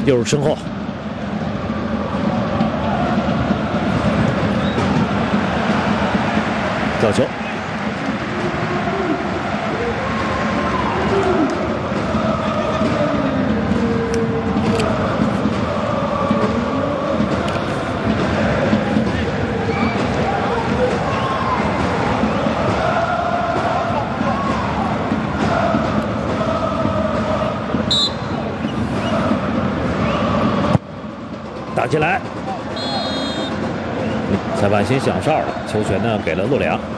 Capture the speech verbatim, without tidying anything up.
右入身后，吊球。 打起来，裁判先响哨了，球权呢给了洛良。